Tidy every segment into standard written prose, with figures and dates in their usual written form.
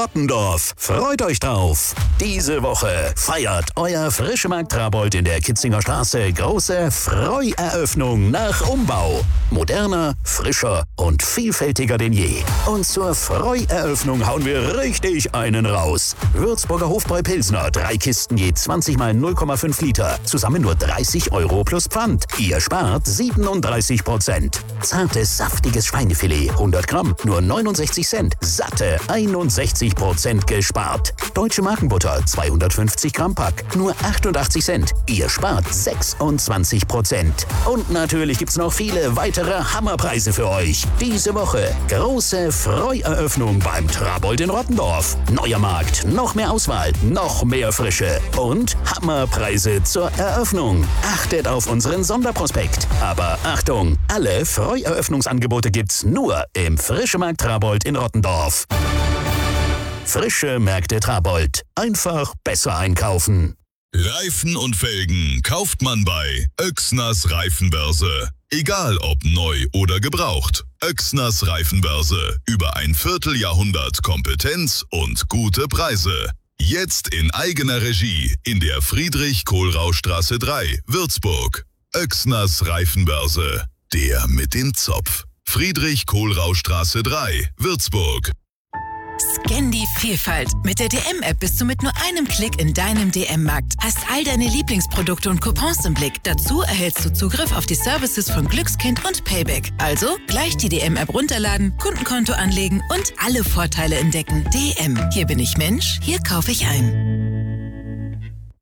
Rottendorf. Freut euch drauf. Diese Woche feiert euer Frischemarkt Trabold in der Kitzinger Straße große Freueröffnung nach Umbau. Moderner, frischer und vielfältiger denn je. Und zur Freueröffnung hauen wir richtig einen raus. Würzburger Hofbräu Pilsner, 3 Kisten je 20 mal 0,5 Liter. Zusammen nur 30 € plus Pfand. Ihr spart 37%. Zartes, saftiges Schweinefilet, 100 Gramm, nur 69 Cent. Satte 61% gespart. Deutsche Markenbutter, 250 Gramm Pack, nur 88 Cent. Ihr spart 26%. Und natürlich gibt's noch viele weitere Hammerpreise für euch. Diese Woche große Freueröffnung beim Trabold in Rottendorf. Neuer Markt, noch mehr Auswahl, noch mehr Frische und Hammerpreise zur Eröffnung. Achtet auf unseren Sonderprospekt. Aber Achtung, alle Freueröffnungsangebote gibt's nur im Frischemarkt Trabold in Rottendorf. Frische Märkte Trabold. Einfach besser einkaufen. Reifen und Felgen kauft man bei Oechsners Reifenbörse. Egal ob neu oder gebraucht. Oechsners Reifenbörse. Über ein Vierteljahrhundert Kompetenz und gute Preise. Jetzt in eigener Regie in der Friedrich-Kohlrausch-Straße 3, Würzburg. Oechsners Reifenbörse. Der mit dem Zopf. Friedrich-Kohlrausch-Straße 3, Würzburg. Scan die Vielfalt. Mit der DM-App bist du mit nur einem Klick in deinem DM-Markt. Hast all deine Lieblingsprodukte und Coupons im Blick. Dazu erhältst du Zugriff auf die Services von Glückskind und Payback. Also gleich die DM-App runterladen, Kundenkonto anlegen und alle Vorteile entdecken. DM. Hier bin ich Mensch, hier kaufe ich ein.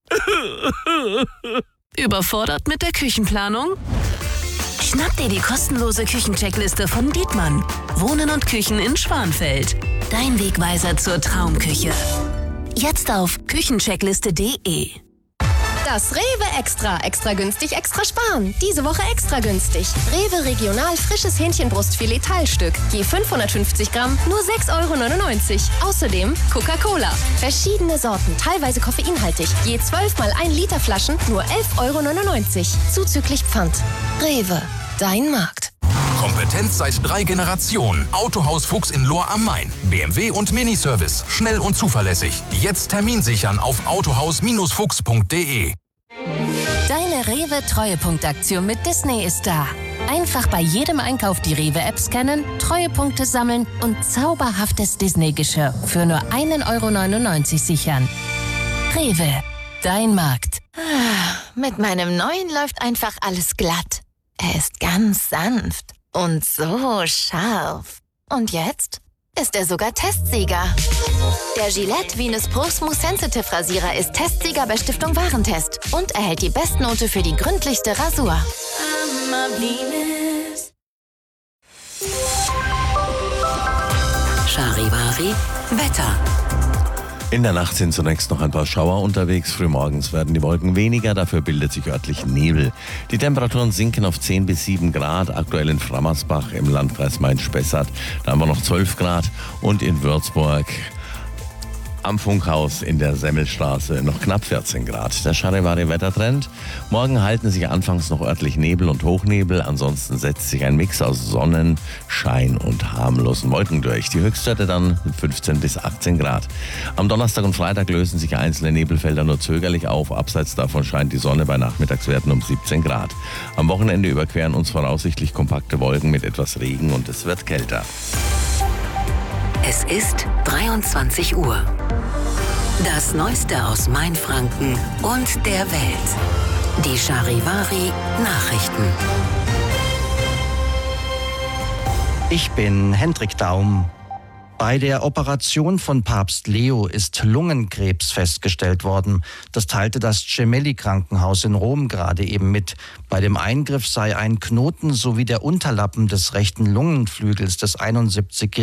Überfordert mit der Küchenplanung? Schnapp dir die kostenlose Küchencheckliste von Dietmann. Wohnen und Küchen in Schwanfeld. Dein Wegweiser zur Traumküche. Jetzt auf küchencheckliste.de. Das Rewe Extra. Extra günstig, extra sparen. Diese Woche extra günstig. Rewe Regional frisches Hähnchenbrustfilet Teilstück. Je 550 Gramm, nur 6,99 €. Außerdem Coca-Cola. Verschiedene Sorten, teilweise koffeinhaltig. Je 12 mal 1 Liter Flaschen, nur 11,99 €. Zuzüglich Pfand. Rewe. Dein Markt. Kompetenz seit 3 Generationen. Autohaus Fuchs in Lohr am Main. BMW und Miniservice. Schnell und zuverlässig. Jetzt Termin sichern auf autohaus-fuchs.de. Deine Rewe-Treuepunktaktion mit Disney ist da. Einfach bei jedem Einkauf die Rewe-App scannen, Treuepunkte sammeln und zauberhaftes Disney-Geschirr für nur 1,99 € sichern. Rewe. Dein Markt. Mit meinem neuen läuft einfach alles glatt. Er ist ganz sanft und so scharf. Und jetzt ist er sogar Testsieger. Der Gillette Venus Pro Smooth Sensitive Rasierer ist Testsieger bei Stiftung Warentest und erhält die Bestnote für die gründlichste Rasur. Charivari Wetter. In der Nacht sind zunächst noch ein paar Schauer unterwegs. Frühmorgens werden die Wolken weniger, dafür bildet sich örtlich Nebel. Die Temperaturen sinken auf 10 bis 7 Grad. Aktuell in Frammersbach im Landkreis Main-Spessart. Da haben wir noch 12 Grad. Und in Würzburg am Funkhaus in der Semmelstraße noch knapp 14 Grad. Der Charivari-Wettertrend. Morgen halten sich anfangs noch örtlich Nebel und Hochnebel. Ansonsten setzt sich ein Mix aus Sonnenschein und harmlosen Wolken durch. Die Höchstwerte dann 15 bis 18 Grad. Am Donnerstag und Freitag lösen sich einzelne Nebelfelder nur zögerlich auf. Abseits davon scheint die Sonne bei Nachmittagswerten um 17 Grad. Am Wochenende überqueren uns voraussichtlich kompakte Wolken mit etwas Regen und es wird kälter. Es ist 23 Uhr. Das Neueste aus Mainfranken und der Welt. Die Charivari Nachrichten. Ich bin Hendrik Daum. Bei der Operation von Papst Leo ist Lungenkrebs festgestellt worden. Das teilte das Gemelli-Krankenhaus in Rom gerade eben mit. Bei dem Eingriff sei ein Knoten sowie der Unterlappen des rechten Lungenflügels des 71-jährigen